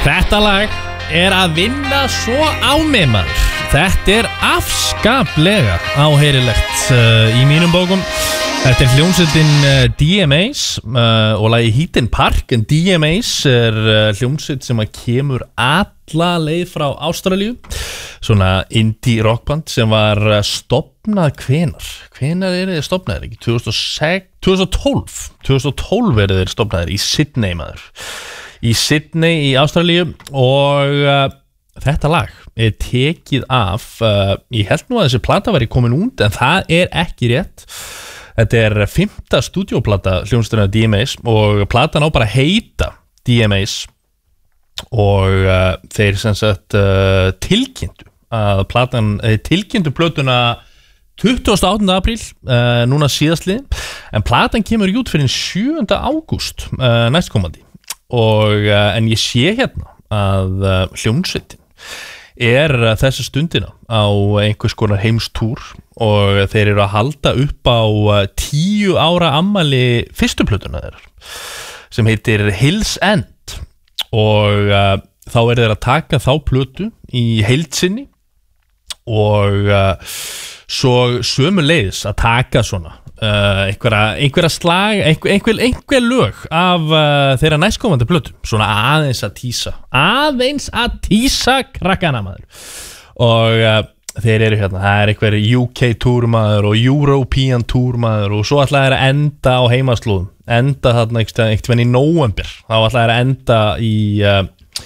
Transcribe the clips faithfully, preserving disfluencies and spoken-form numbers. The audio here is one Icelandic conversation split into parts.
Þetta lag er að vinna svo á mig maður. Þetta er afskaplega áheyrilegt uh, í mínum bókum. Þetta er hljómsveitin uh, D M As uh, og lagi Heaton Park. En D M As er uh, hljómsveit sem að kemur alla leið frá Ástralíu. Svona indie rockband sem var uh, stofnað hvenar? Hvenar eru þeir stofnaðir ekki? tvö þúsund og sex, tvö þúsund og tólf tvö þúsund og tólf eru þeir stofnaðir í Sydney maður. Í Sydney í Ástralíu og uh, þetta lag er tekið af, uh, ég held nú að þessi plata væri komin út en það er ekki rétt. Þetta er fimmta stúdíóplata hljómsveitar D M As og platan á bara að heita D M As og uh, þeir sem sagt uh, tilkynntu að platan uh, tilkynntu plötuna tuttugasta og áttunda apríl uh, núna síðastliðin en platan kemur út fyrir sjöunda ágúst uh, næstkomandi og uh, en ég sé hérna að uh, hljómsveitin er uh, þessa stundina á einhvers konar heimstúr og þeir eru að halda upp á uh, tíu ára ammæli fyrstu plötuna þeirra sem heitir Hills End og uh, þá er þeir að taka þá plötu í heild sinni og uh, svo sömuleiðis að taka svona uh, einhverja, einhverja slag einhver, einhver, einhver lög af uh, þeirra næstkomandi plötu svona aðeins að tísa aðeins að tísa krakkana maður og uh, þeir eru hérna, það er einhver U K túrmaður og European túrmaður og svo ætla þeir að enda á heimaslóðum enda þarna einhvern í nóvember þá ætla þeir að enda í uh,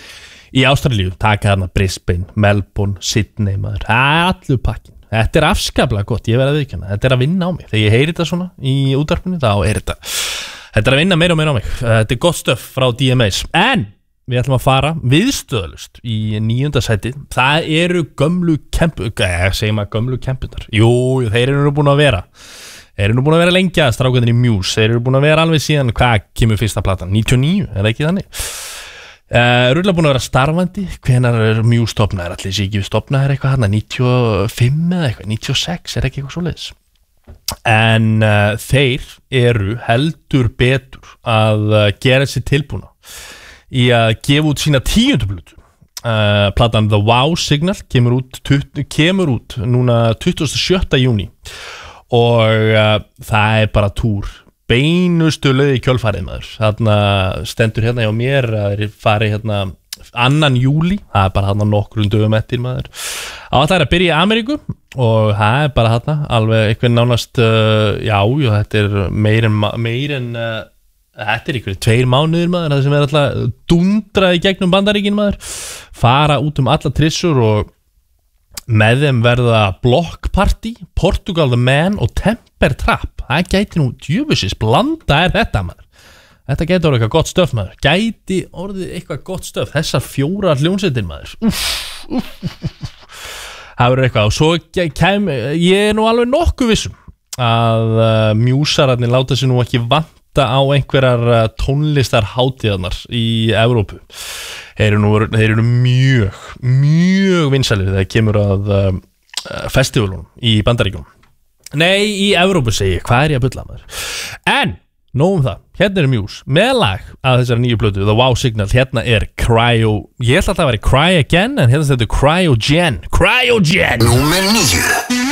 í Ástralíu, taka þarna Brisbane, Melbourne, Sydney maður, það er allur pakkin. Þetta er afskaplega gott, ég verð að viðurkenna. Þetta er að vinna á mig. Þegar ég heyri þetta svona í útvarpinu, þá er þetta Þetta er að vinna meira og meira á mig. Þetta er gott stöf frá D M As. En við ætlum að fara viðstöðalust í níunda sætið. Það eru gömlu kempu, eða segir maður gömlu kempundar. Jú, þeir eru nú búin að vera. Þeir eru nú búin að vera lengi að strákarnir í Muse. Þeir eru búin að vera alveg síðan, hvað kemur fyrsta platan? níutíu og níu, er það ekki þannig? Uh, Rúðlega búin að vera starfandi. Hvenær er Muse stofnaðir? Allir sé ekki við stofnaðir eitthvað hann níutíu og fimm eða eitthvað, níutíu og sex er ekki eitthvað svoleiðis. En uh, þeir eru heldur betur að uh, gera sér tilbúna í að gefa út sína tíundu plötu. Uh, platan The Wow Signal kemur út, tutt, kemur út núna tuttugasta og sjötta júní og uh, það er bara túr beinustu leið í kjölfarið maður. Þarna stendur hérna hjá mér að þeir fari hérna annan júlí, það er bara hérna nokkrum dögum eftir maður. Á það er að byrja í Ameríku og það er bara hérna alveg eitthvað nánast uh, já, já, þetta er meir en, meir en uh, þetta er ykkur tveir mánuðir maður, það sem er alltaf dundraði gegnum Bandaríkin maður, fara út um alla trissur og með þeim verða Block Party, Portugal the Man og Temper Trap. Það gæti nú djöfusins blanda er þetta maður. Þetta gæti orðið eitthvað gott stöf maður. Gæti orðið eitthvað gott stöf. Þessar fjórar hljómsveitir maður. Úff, úff, úff. Það verður eitthvað og svo kem, ég er nú alveg nokkuð vissum að uh, mjúsararnir láta sig nú ekki vanta á einhverjar uh, tónlistarhátíðarnar í Evrópu. Þeir eru, nú, þeir eru mjög, mjög vinsælir þegar kemur að uh, festivalunum í Bandaríkjunum. Nei, í Evrópu segi ég, hvað er ég að bulla maður? En, nóg um það, hérna er Muse með lag af þessari nýju plötu, The Wow Signal, hérna er Cryo, ég ætla að það væri Cry Again, en hérna stendur Cryogen, Cryogen! Númer níu.